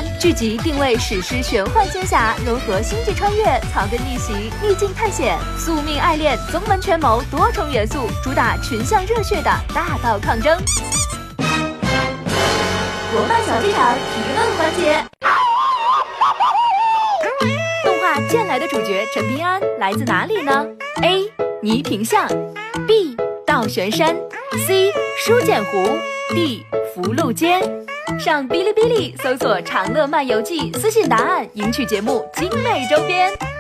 安》，剧集定位史诗玄幻仙侠，融合星际穿越、草根逆袭、秘境探险、宿命爱恋、宗门权谋多重元素，主打群像热血的大道抗争。国漫小剧场提问环节。动画《剑来》的主角陈平安来自哪里呢 ？A. 倪萍巷 B. 道玄山 C. 书剑湖 D. 福禄间。上哔哩哔哩搜索“长乐漫游记”，私信答案，赢取节目精美周边。